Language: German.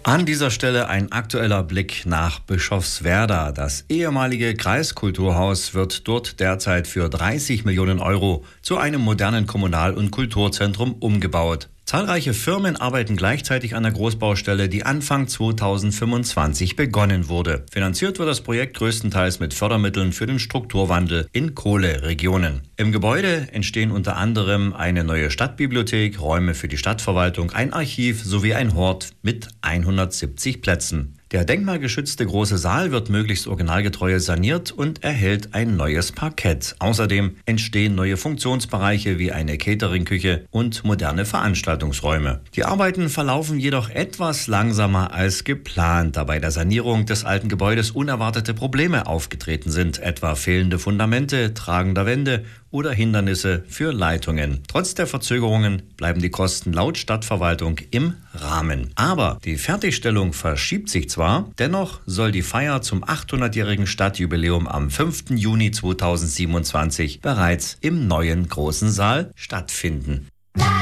An dieser Stelle ein aktueller Blick nach Bischofswerda. Das ehemalige Kreiskulturhaus wird dort derzeit für 30 Millionen Euro zu einem modernen Kommunal- und Kulturzentrum umgebaut. Zahlreiche Firmen arbeiten gleichzeitig an der Großbaustelle, die Anfang 2025 begonnen wurde. Finanziert wird das Projekt größtenteils mit Fördermitteln für den Strukturwandel in Kohleregionen. Im Gebäude entstehen unter anderem eine neue Stadtbibliothek, Räume für die Stadtverwaltung, ein Archiv sowie ein Hort mit 170 Plätzen. Der denkmalgeschützte große Saal wird möglichst originalgetreu saniert und erhält ein neues Parkett. Außerdem entstehen neue Funktionsbereiche wie eine Cateringküche und moderne Veranstaltungsräume. Die Arbeiten verlaufen jedoch etwas langsamer als geplant, da bei der Sanierung des alten Gebäudes unerwartete Probleme aufgetreten sind, etwa fehlende Fundamente, tragender Wände oder Hindernisse für Leitungen. Trotz der Verzögerungen bleiben die Kosten laut Stadtverwaltung im Rahmen. Aber die Fertigstellung verschiebt sich zwar, dennoch soll die Feier zum 800-jährigen Stadtjubiläum am 5. Juni 2027 bereits im neuen großen Saal stattfinden.